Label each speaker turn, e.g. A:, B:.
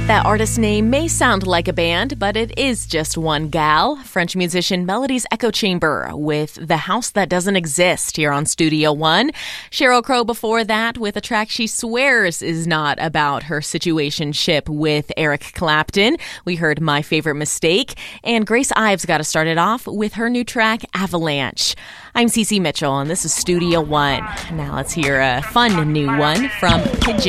A: That artist's name may sound like a band, but it is just one gal. French musician Melody's Echo Chamber with The House That Doesn't Exist here on Studio One. Sheryl Crow before that with a track she swears is not about her situationship with Eric Clapton. We heard My Favorite Mistake. And Grace Ives got us started off with her new track, Avalanche. I'm Cece Mitchell, and this is Studio One. Now let's hear a fun new one from Pigeon.